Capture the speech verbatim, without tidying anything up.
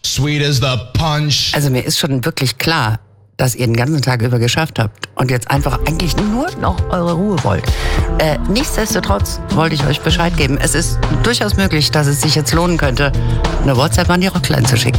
sweet as the punch. Also mir ist schon wirklich klar, dass ihr den ganzen Tag über geschafft habt und jetzt einfach eigentlich nur noch eure Ruhe wollt. Äh, nichtsdestotrotz wollte ich euch Bescheid geben. Es ist durchaus möglich, dass es sich jetzt lohnen könnte, eine WhatsApp an die Rockline zu schicken.